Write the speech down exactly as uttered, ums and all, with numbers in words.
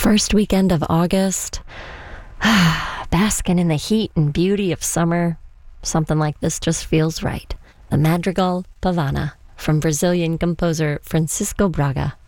First weekend of August, basking in the heat and beauty of summer. Something like this just feels right. The Madrigal Pavana from Brazilian composer Francisco Braga.